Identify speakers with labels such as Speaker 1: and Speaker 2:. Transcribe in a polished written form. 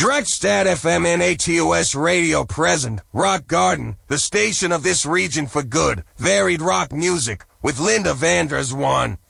Speaker 1: Dredstad FM NATOS Radio present. Rock Garden, the station of this region for good. Varied rock music with Linda Vanders one.